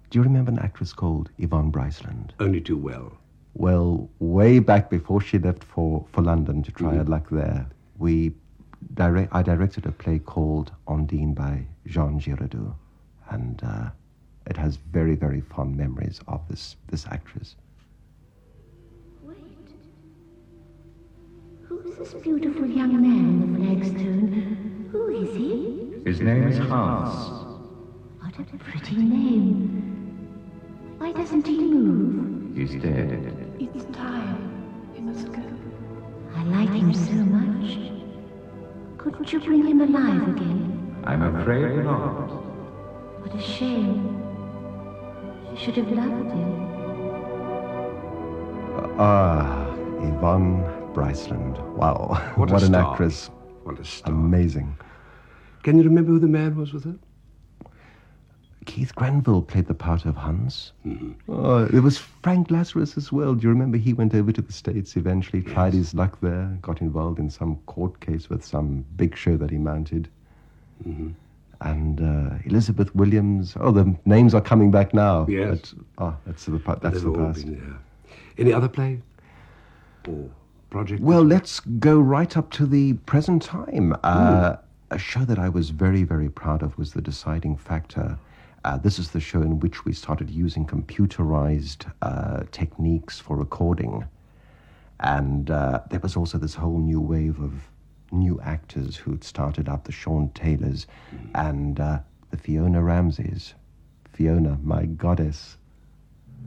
Do you remember an actress called Yvonne Bryceland? Only too well. Well, way back before she left for London to try her luck there, I directed a play called Ondine by Jean Giraudoux, and it has very, very fond memories of this actress. Wait. Who is this beautiful young man on the flagstone? Who is he? His name is Hans. What a pretty name. Why doesn't he move? He's dead. It's time. We must go. I like him so much. Couldn't you bring him alive again? I'm afraid not. What a shame. She should have loved him. Yvonne Bryceland. Wow. What a an star. actress. What a star. Amazing. Can you remember who the man was with her? Keith Granville played the part of Hans. Mm-hmm. It was Frank Lazarus as well. Do you remember he went over to the States eventually, tried his luck there, got involved in some court case with some big show that he mounted. Mm-hmm. And Elizabeth Williams. Oh, the names are coming back now. Yes. That's the past. Any other play? Or project? Well, let's go right up to the present time. A show that I was very, very proud of was The Deciding Factor. This is the show in which we started using computerized techniques for recording. And there was also this whole new wave of new actors who had started up, the Sean Taylors and the Fiona Ramseys. Fiona, my goddess.